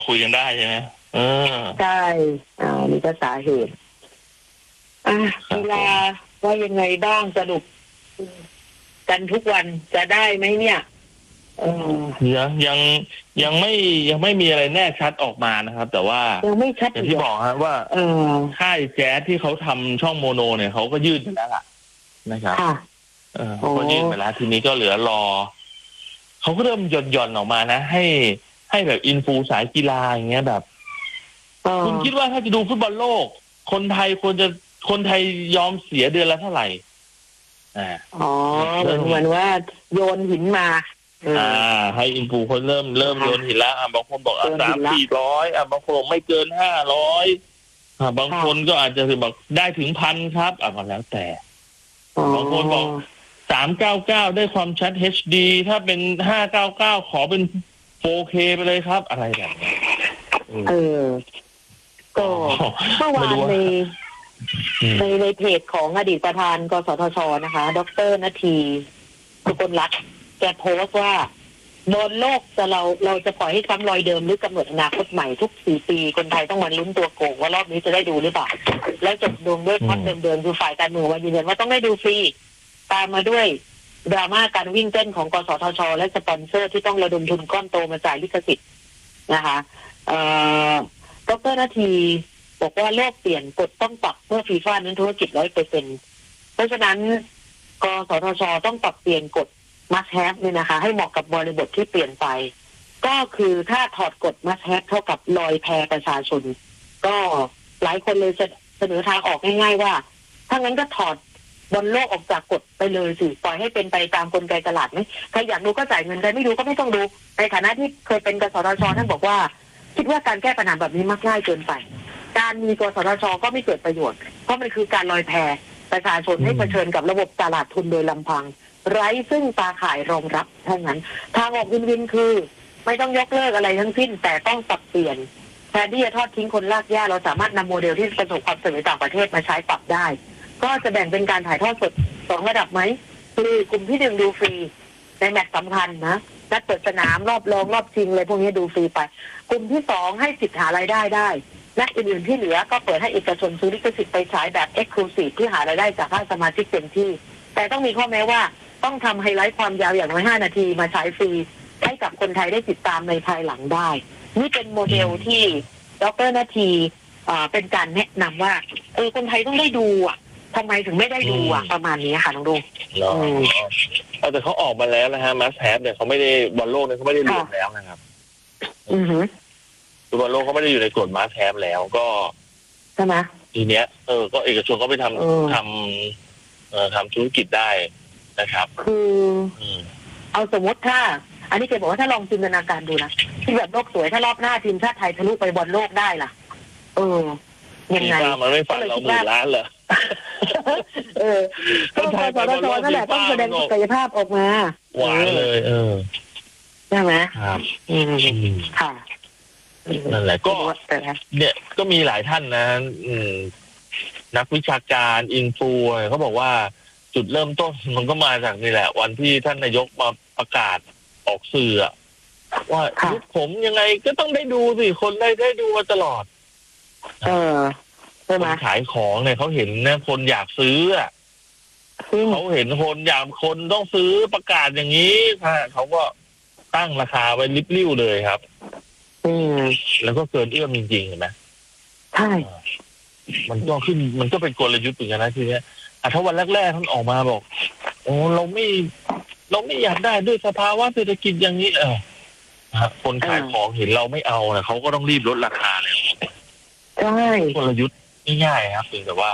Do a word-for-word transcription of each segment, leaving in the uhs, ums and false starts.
คุยกันได้ใช่ไหมเออใช่อ่านี่ก็สาเหตุอ่ะกีฬาว่ายังไงบ้างสรุปกันทุกวันจะได้ไหมเนี่ยเออยังยังยังไม่ยังไม่มีอะไรแน่ชัดออกมานะครับแต่ว่ายังไม่ชัดอย่างที่บอกฮะว่าเออค่ายแจ๊สที่เขาทำช่องโมโนเนี่ยเขาก็ยื่นไปแล้วล่ะนะครับเออเขาก็ยื่นไปแล้วทีนี้ก็เหลือรอเขาก็เริ่มหย่อนหย่อนออกมานะให้ให้แบบอินฟูสายกีฬาอย่างเงี้ยแบบคุณคิดว่าถ้าจะดูฟุตบอลโลกคนไทยควรจะคนไทยยอมเสียเดือนละเท่าไหร่อ๋อเหมือนเหมือนว่าโยนหินมาอ่าให้อินฟูคนเริ่มเริ่มโยนหินแล้วอ่ะบางคนบอกอ่ะสามสี่ร้อยอ่ะบางคนไม่เกินห้าร้อยอ่าบางคนก็อาจจะบอกได้ถึงพันครับอ่ะก็แล้วแต่บางคนบอกสามเก้าเก้าได้ความชัด เอช ดี ถ้าเป็นห้าเก้าเก้าขอเป็น โฟร์เค ไปเลยครับอะไรแบบนี้เออก็เมื่อวานในในในเพจของอดีตประธานกสทชนะคะ ดร.นาทีสุกลรัตน์แกโพสต์ว่าบนโลกจะเราเราจะปล่อยให้ซ้ำรอยเดิมหรือกำหนดอนาคตใหม่ทุกสี่ปีคนไทยต้องมาลุ้นตัวโกงว่ารอบนี้จะได้ดูหรือเปล่าแล้วจบลงด้วยพอดเดิมๆคือฝ่ายการเมืองว่ายืนยันว่าต้องได้ดูฟรีตามมาด้วยดราม่าการวิ่งเต้นของกสทชและสปอนเซอร์ที่ต้องระดมทุนก้อนโตมาจ่ายลิขสิทธิ์นะคะเอ่อดร.นาทีบอกว่าโลกเปลี่ยนกฎต้องปรับเมื่อฟีฟ่านั้นธุรกิจ ร้อยเปอร์เซ็นต์ เพราะฉะนั้นกสทชต้องปรับเปลี่ยนกฎmust have เนี่ยนะคะให้เหมาะกับบริบทที่เปลี่ยนไปก็คือถ้าถอดกฎ must have เท่ากับลอยแพประชาชนก็หลายคนเลยเสนอทางออกง่ายๆว่าถ้างั้นก็ถอดบอลโลกออกจากกฎไปเลยสิปล่อยให้เป็นไปตามกลไกตลาดไหมใครอยากดูก็จ่ายเงินใครไม่ดูก็ไม่ต้องดูในฐานะที่เคยเป็นกสทชท่านบอกว่าคิดว่าการแก้ปัญหาแบบนี้มักง่ายเกินไปการมีกสทชก็ไม่เกิดประโยชน์เพราะมันคือการลอยแพประชาชนให้เผชิญกับระบบตลาดทุนโดยลำพังไร้ซึ่งตาข่ายรองรับเท่านั้นทางออกวินวินคือไม่ต้องยกเลิกอะไรทั้งสิ้นแต่ต้องปรับเปลี่ยนแทนที่จะทอดทิ้งคนลากย่าเราสามารถนำโมเดลที่ประสบความสำเร็จต่างประเทศมาใช้ปรับได้ก็จะแบ่งเป็นการถ่ายทอดสดสองระดับไหมคือกลุ่มที่หนึ่งดูฟรีในแมตช์สำคัญนะนัดเปิดสนามรอบรองรอบชิงเลยพวกนี้ดูฟรีไปกลุ่มที่สองให้สิทธิ์หารายได้ได้และอื่นๆที่เหลือก็เปิดให้เอกชนซื้อลิขสิทธิ์ไปฉายแบบ Exclusive ที่หารายได้จากภาคสมาชิกเต็มที่แต่ต้องมีข้อแม้ว่าต้องทำไฮไลท์ความยาวอย่างน้อยห้านาทีมาใช้ฟรีให้กับคนไทยได้ติดตามในภายหลังได้นี่เป็นโมเดลที่ดร.นาทีเป็นการแนะนำว่าเออคนไทยต้องได้ดูอ่ะทำไมถึงไม่ได้ดูอ่ะประมาณนี้ค่ะน้องดูแต่เขาออกมาแล้วนะฮะมัสแฮปเนี่ยเขาไม่ได้บอลโลกเนี่ยเขาไม่ได้รวมแล้วนะครับอือฮึบอลโลกเขาไม่ได้อยู่ในกฎมัสแฮปแล้วก็ใช่ไหมทีเนี้ยเออก็เอกชนก็ไปทำทำเอ่อทำธุรกิจได้นะครับคือเอาสมมติถ้าอันนี้เกบอกว่าถ้าลองจินตนาการดูนะที่แบบโลกสวยถ้ารอบหน้าทีมชาติไทยทะลุไปบอลโลกได้ล่ะเออยังไงมันไม่ฝันเราหมื่นล้านเหรอเออก็กสทชนั่นแหละต้องแสดงศักยภาพออกมาหวานเลยเออใช่ไหมครับอืมค่ะนั่นแหละก็เนี่ยก็มีหลายท่านนะอืมนักวิชาการอินฟูเขาบอกว่าจุดเริ่มต้นมันก็มาจากนี่แหละวันที่ท่านนายกมาประกาศออกสื่อว่ายุคผมยังไงก็ต้องได้ดูสิคนได้ได้ดูมาตลอดเออใช่ไหมขายของเนี่ยเขาเห็นนะคนอยากซื้ออ่ะเขาเห็นคนอยากคนต้องซื้อประกาศอย่างนี้ค่ะเขาก็ตั้งราคาไว้ริบลิ่วเลยครับอืมแล้วก็เกินเอื้อมจริงๆเห็นไหมใช่มันก็ขึ้นมันก็เป็นกลยุทธ์เหมือนกันนะทีเนี้ยอ่ะถ้าวันแรกๆท่านออกมาบอกโอ้เราไม่เราไม่อยากได้ด้วยสภาวะเศรษฐกิจอย่างนี้เออคนขายของเห็นเราไม่เอาเนี่ยเขาก็ต้องรีบลดราคาเลยใช่กลยุทธ์ง่ายๆครับเพียงแต่ว่า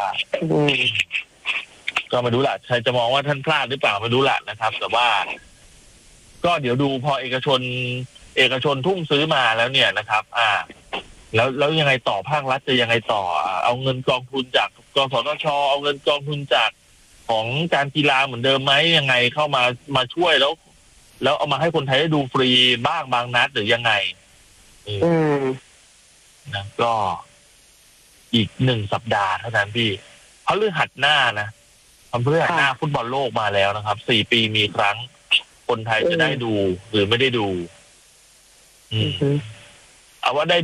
ก็มาดูแหละใครจะมองว่าท่านพลาดหรือเปล่ามาดูแหละนะครับแต่ว่าก็เดี๋ยวดูพอเอกชนเอกชนทุ่มซื้อมาแล้วเนี่ยนะครับอ่าแล้วแล้วยังไงต่อภาครัฐจะยังไงต่อเอาเงินกองทุนจากกสทชเอาเงินกองทุนจากของการกีฬาเหมือนเดิมไหมยังไงเข้ามามาช่วยแล้วแล้วเอามาให้คนไทยได้ดูฟรีบ้างบางนัดหรือยังไงอืมนะก็อีกหนึ่งสัปดาห์เท่านั้นพี่เพราะเรื่องหัดหน้านะทำเรื่องหัดหน้าฟุตบอลโลกมาแล้วนะครับสี่ปีมีครั้งคนไทยจะได้ดูหรือไม่ได้ดูอืมเอาว่าได้